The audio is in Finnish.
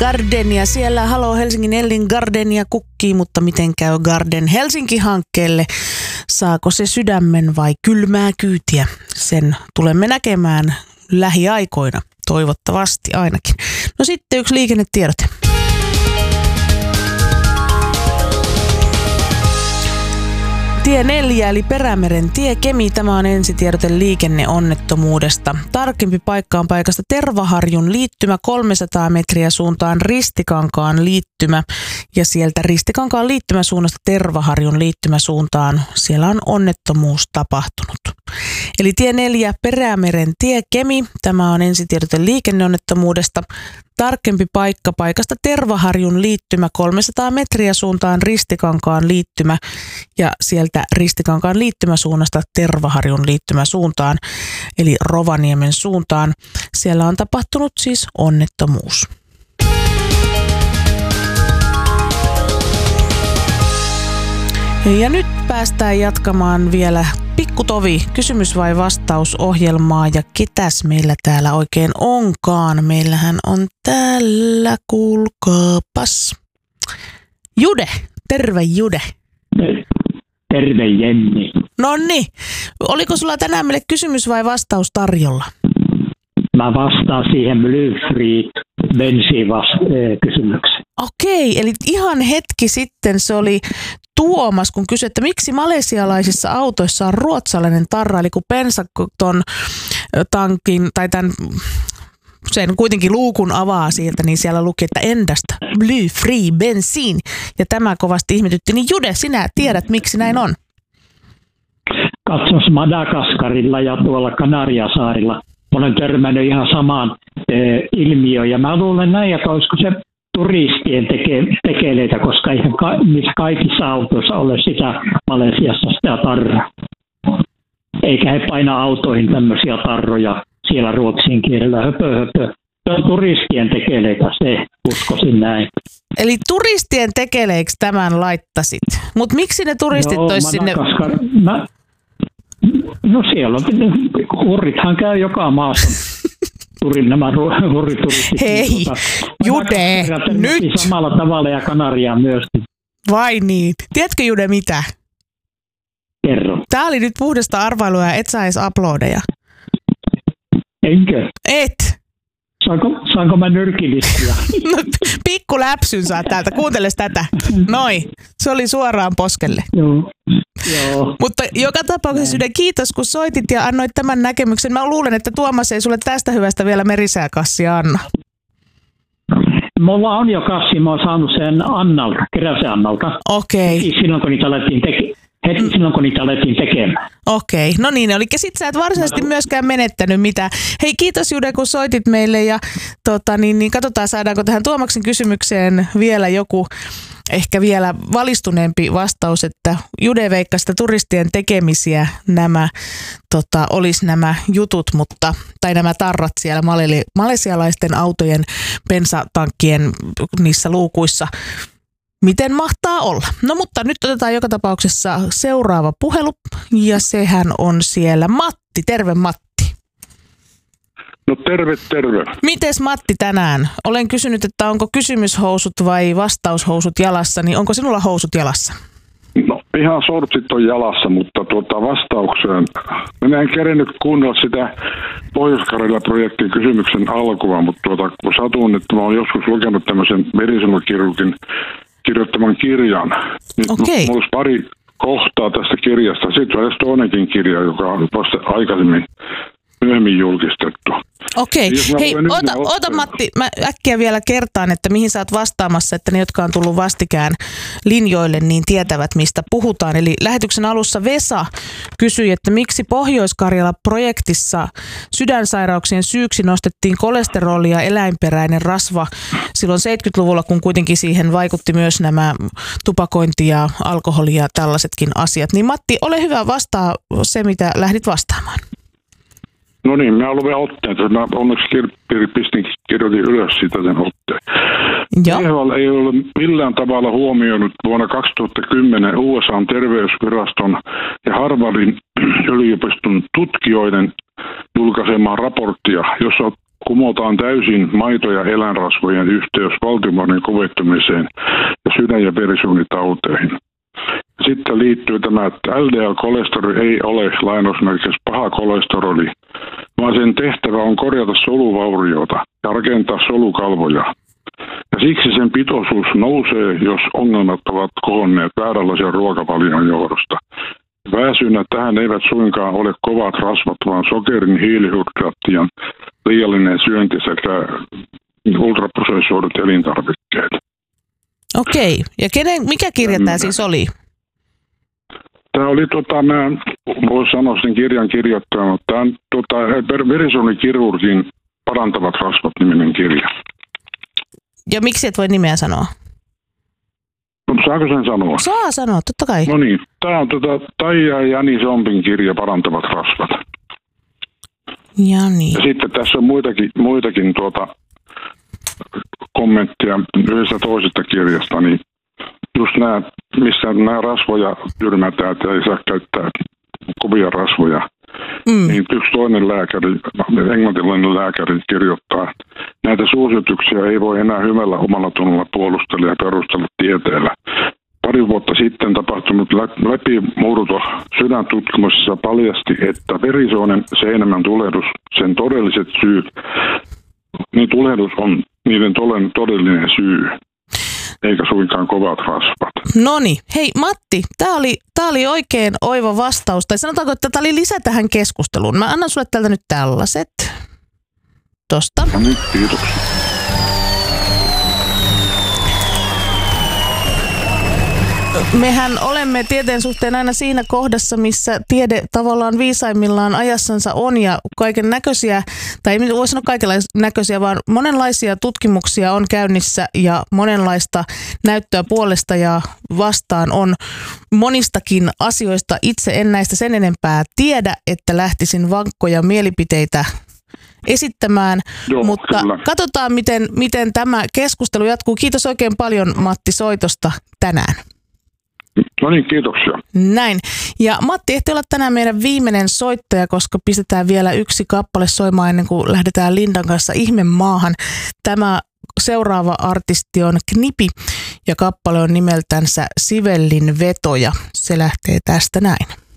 Gardenia. Siellä Halo Helsingin Ellin Gardenia kukkii, mutta miten käy Garden Helsinki-hankkeelle? Saako se sydämen vai kylmää kyytiä? Sen tulemme näkemään lähiaikoina, toivottavasti ainakin. No sitten yksi liikennetiedote. Tie 4 eli Perämeren tie Kemi, tämä on ensitiedote liikenneonnettomuudesta. Tarkempi paikka on paikasta Tervaharjun liittymä 300 metriä suuntaan Ristikankaan liittymä ja sieltä Ristikankaan liittymäsuunnasta Tervaharjun liittymäsuuntaan siellä on onnettomuus tapahtunut. Eli tie 4 Perämeren tie Kemi, tämä on ensitiedote liikenneonnettomuudesta. Tarkempi paikka paikasta Tervaharjun liittymä 300 metriä suuntaan Ristikankaan liittymä ja sieltä Ristikankaan liittymäsuunnasta Tervaharjun liittymäsuuntaan eli Rovaniemen suuntaan. Siellä on tapahtunut siis onnettomuus. Ja nyt päästään jatkamaan vielä pikkutovi kysymys vai vastaus -ohjelmaa ja ketäs meillä täällä oikein onkaan. Meillähän on täällä, kuulkaapas, Jude. Terve Jude. Terve Jenni. Nonni, oliko sulla tänään meille kysymys vai vastaus tarjolla? Mä vastaan siihen Blyfri bensiin-kysymykseen. Okei, eli ihan hetki sitten se oli Tuomas, kun kysyi, että miksi malesialaisissa autoissa on ruotsalainen tarra, eli kun bensaton tankin tai tämän sen kuitenkin luukun avaa sieltä, niin siellä luki, että endasta Bly Free bensiin. Ja tämä kovasti ihmetytti. Niin Jude, sinä tiedät, miksi näin on? Katsos Madagaskarilla ja tuolla Kanariasaarilla. Olen törmännyt ihan samaan ilmiöön. Ja mä luulen näin, että olisiko se turistien tekeleitä, koska eihän niissä kaikissa autoissa ole sitä Malesiassa sitä tarraa. Eikä he paina autoihin tämmöisiä tarroja siellä ruotsin kielellä höpö. Se on turistien tekeleitä, se uskoisin näin. Eli turistien tekeleiksi tämän laittasit? Mutta miksi ne turistit tois sinne? No siellä on, hurrithan käy joka maassa. Nämä hurrituristit. Hei, Jude, nyt! Samalla tavalla ja Kanaria myöskin. Vai niin? Tiedätkö Jude mitä? Kerro. Tää oli nyt puhdasta arvailua ja et saa edes uploadeja. Enkö? Et. Saanko mä nyrkillisiä? No, pikku läpsyn saa täältä. Kuunteles tätä. Noi. Se oli suoraan poskelle. Joo. Mutta joka tapauksessa Jude, kiitos kun soitit ja annoit tämän näkemyksen. Mä luulen, että Tuomas ei sulle tästä hyvästä vielä merisääkassia anna. Mulla on jo kassi. Mä oon saanut sen Annalta, Keräsen Annalta. Okei. Heti silloin, kun niitä alettiin tekemään. Okei, no niin, eli sit sä et varsinaisesti myöskään menettänyt mitään. Hei, kiitos Jude, kun soitit meille ja katsotaan saadaanko tähän Tuomaksen kysymykseen vielä joku ehkä vielä valistuneempi vastaus, että Jude veikkasi, että turistien tekemisiä nämä olisi nämä jutut, tai nämä tarrat siellä malesialaisten autojen bensatankkien niissä luukuissa. Miten mahtaa olla? No mutta nyt otetaan joka tapauksessa seuraava puhelu ja sehän on siellä Matti. Terve Matti. No terve. Mites Matti tänään? Olen kysynyt, että onko kysymyshousut vai vastaushousut jalassa, niin onko sinulla housut jalassa? No ihan sortsit on jalassa, mutta vastaukseen. Minä en kerennyt kuunnella sitä Pohjois-Karjala-projektin kysymyksen alkua, mutta kun satun, että mä olen joskus lukenut tämmöisen verisolukirurgin kirjoittaman kirjan. Niin mulla olisi pari kohtaa tästä kirjasta. Sitten on edes toinenkin kirja, joka on vasta aikaisemmin myöhemmin julkistettu. Okei. Hei, ota Matti, mä äkkiä vielä kertaan, että mihin sä oot vastaamassa, että ne, jotka on tullut vastikään linjoille, niin tietävät, mistä puhutaan. Eli lähetyksen alussa Vesa kysyi, että miksi Pohjois-Karjala-projektissa sydänsairauksien syyksi nostettiin kolesteroli ja eläinperäinen rasva silloin 70-luvulla, kun kuitenkin siihen vaikutti myös nämä tupakointi ja alkoholi ja tällaisetkin asiat. Niin Matti, ole hyvä, vastaa se, mitä lähdit vastaamaan. No niin, mä luen otteen. Mä onneksi kirjoitin ylös sitä sen otteen. THL ei ole millään tavalla huomioinut vuonna 2010 USA:n terveysviraston ja Harvardin yliopiston tutkijoiden julkaisemaa raporttia, jossa kumotaan täysin maito- ja eläinrasvojen yhteys valtimoiden kovettumiseen ja sydän- ja verisuonitauteihin. Sitten liittyy tämä, että LDL-kolesteroli ei ole lainausmerkeissä paha kolesteroli, vaan sen tehtävä on korjata soluvauriota ja rakentaa solukalvoja. Ja siksi sen pitoisuus nousee, jos ongelmat ovat kohonneet vääränlaisen ruokavalion johdosta. Pääsynä tähän eivät suinkaan ole kovat rasvat, vaan sokerin, hiilihydraattien liiallinen syönti sekä ultraprosessoidut elintarvikkeet. Okei. Ja mikä kirja tämä siis oli? Tämä oli, mä voin sanoa sen kirjan kirjoittaja, mutta tämä on verisuonikirurgin parantavat rasvat -niminen kirja. Ja miksi et voi nimeä sanoa? No, saako sen sanoa? Saa sanoa, totta kai. No niin, tämä on Taija ja Jani Zombin kirja Parantavat rasvat. Jani. Ja sitten tässä on muitakin kommentteja yhdessä toisesta kirjasta, niin just nämä, missä nämä rasvoja tyrmätään, että ei saa käyttää kovia rasvoja. Niin yksi toinen lääkäri, englantilainen lääkäri kirjoittaa, näitä suosituksia ei voi enää hyvällä omalla tunnolla puolustella ja perustella tieteellä. Pari vuotta sitten tapahtunut läpimurto sydäntutkimuksessa paljasti, että verisuonen seinämän tulehdus, sen todelliset syyt, niin tulehdus on niiden todellinen syy, eikä suinkaan kovat rasvat. Noniin. Hei Matti, tää oli oikein oiva vastaus. Tai sanotaanko, että tämä oli lisä tähän keskusteluun. Mä annan sulle täältä nyt tällaiset. Tosta. No niin, kiitoksia. Mehän olemme tieteen suhteen aina siinä kohdassa, missä tiede tavallaan viisaimmillaan ajassansa on ja kaiken näköisiä, tai ei voi sanoa kaikenlaisia näköisiä, vaan monenlaisia tutkimuksia on käynnissä ja monenlaista näyttöä puolesta ja vastaan on monistakin asioista. Itse en näistä sen enempää tiedä, että lähtisin vankkoja mielipiteitä esittämään, mutta kyllä. Katsotaan, miten tämä keskustelu jatkuu. Kiitos oikein paljon Matti soitosta tänään. No niin, kiitoksia. Näin. Ja Matti ehti olla tänään meidän viimeinen soittaja, koska pistetään vielä yksi kappale soimaan ennen kuin lähdetään Lindan kanssa ihmemaahan. Tämä seuraava artisti on Knipi ja kappale on nimeltänsä Sivellin vetoja. Se lähtee tästä näin.